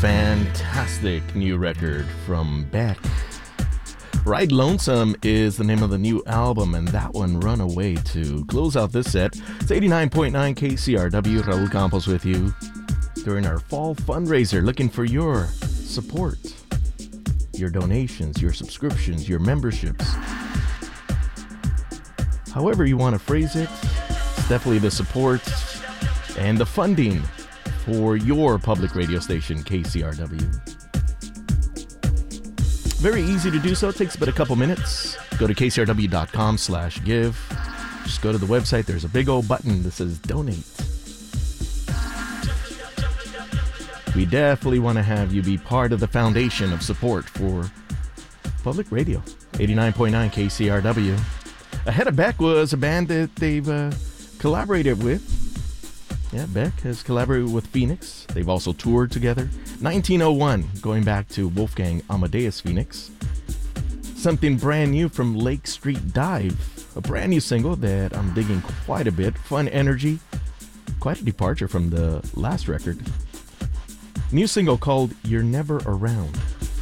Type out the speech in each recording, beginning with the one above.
fantastic new record from Beck. Ride Lonesome is the name of the new album, and that one, Runaway, to close out this set. It's 89.9 KCRW. Raul Campos with you during our fall fundraiser, looking for your support, your donations, your subscriptions, your memberships. However you want to phrase it, it's definitely the support and the funding for your public radio station, KCRW. Very easy to do so. It takes but a couple minutes. Go to kcrw.com/give. Just go to the website. There's a big old button that says donate. We definitely want to have you be part of the foundation of support for public radio. 89.9 KCRW. Ahead of Beck was a band that they've collaborated with. Yeah, Beck has collaborated with Phoenix. They've also toured together. 1901, going back to Wolfgang Amadeus Phoenix. Something brand new from Lake Street Dive. A brand new single that I'm digging quite a bit. Fun energy. Quite a departure from the last record. New single called You're Never Around.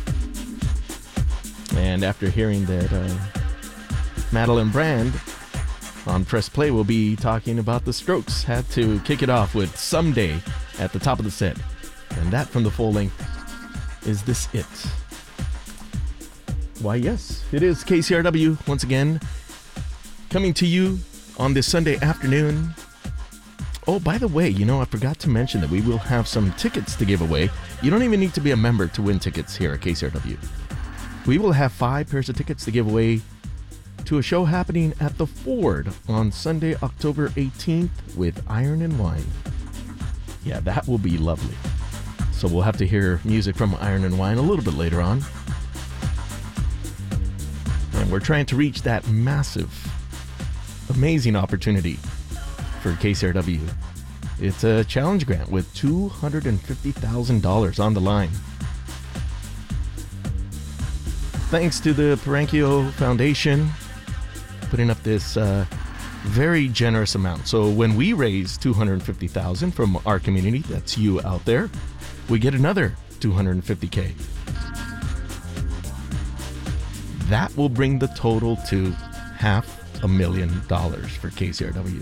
And after hearing that, Madeline Brand on Press Play will be talking about the Strokes. Had to kick it off with Someday at the top of the set. And that from the full length, Is This It? Why, yes, it is KCRW once again, coming to you on this Sunday afternoon. Oh, by the way, I forgot to mention that we will have some tickets to give away. You don't even need to be a member to win tickets here at KCRW. We will have 5 pairs of tickets to give away to a show happening at the Ford on Sunday, October 18th with Iron and Wine. Yeah, that will be lovely. So we'll have to hear music from Iron and Wine a little bit later on. And we're trying to reach that massive, amazing opportunity for KCRW. It's a challenge grant with $250,000 on the line. Thanks to the Parenchio Foundation putting up this very generous amount. So when we raise $250,000 from our community, that's you out there, we get another $250K. That will bring the total to $500,000 for KCRW.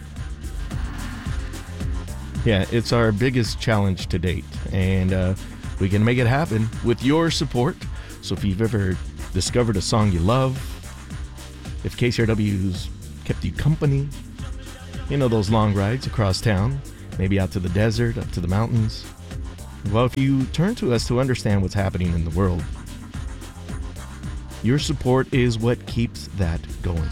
Yeah, it's our biggest challenge to date, and we can make it happen with your support. So if you've ever discovered a song you love, if KCRW's kept you company, those long rides across town, maybe out to the desert, up to the mountains. Well, if you turn to us to understand what's happening in the world, your support is what keeps that going.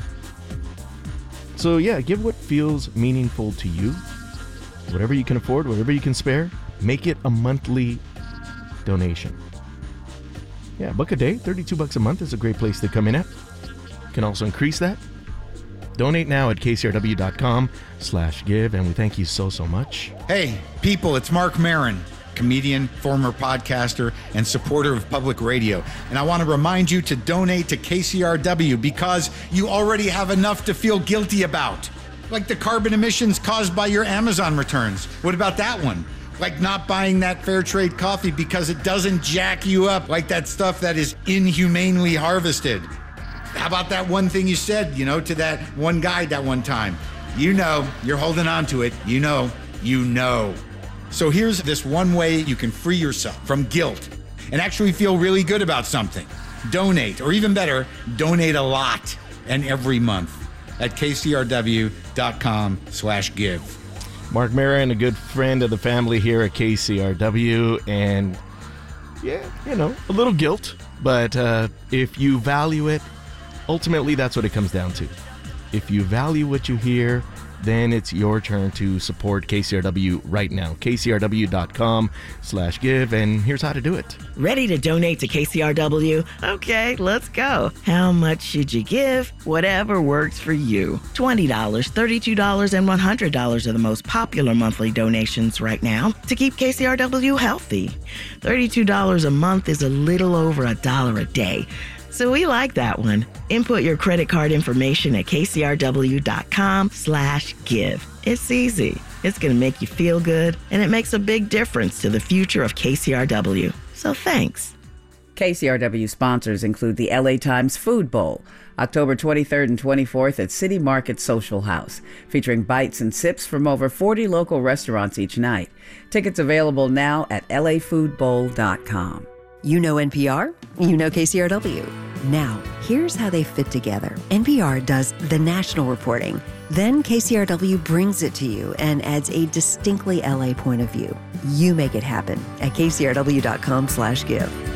So yeah, give what feels meaningful to you. Whatever you can afford, whatever you can spare, make it a monthly donation. Yeah, $1 a day, $32 a month is a great place to come in at. You can also increase that. Donate now at kcrw.com/give, and we thank you so much. Hey, people, it's Mark Maron, comedian, former podcaster, and supporter of public radio. And I want to remind you to donate to KCRW because you already have enough to feel guilty about. Like the carbon emissions caused by your Amazon returns. What about that one? Like not buying that fair trade coffee because it doesn't jack you up like that stuff that is inhumanely harvested. How about that one thing you said, to that one guy that one time? You're holding on to it. You know. So here's this one way you can free yourself from guilt and actually feel really good about something. Donate, or even better, donate a lot and every month at kcrw.com/give. Mark Maron, a good friend of the family here at KCRW, and yeah, a little guilt, but if you value it, ultimately that's what it comes down to. If you value what you hear, then it's your turn to support KCRW right now. kcrw.com/give, and here's how to do it. Ready to donate to KCRW? Okay, let's go. How much should you give? Whatever works for you. $20, $32, and $100 are the most popular monthly donations right now to keep KCRW healthy. $32 a month is a little over $1 a day. So we like that one. Input your credit card information at kcrw.com/give. It's easy. It's going to make you feel good, and it makes a big difference to the future of KCRW. So thanks. KCRW sponsors include the LA Times Food Bowl, October 23rd and 24th at City Market Social House, featuring bites and sips from over 40 local restaurants each night. Tickets available now at lafoodbowl.com. You know NPR, you know KCRW. Now, here's how they fit together. NPR does the national reporting. Then KCRW brings it to you and adds a distinctly LA point of view. You make it happen at kcrw.com/give.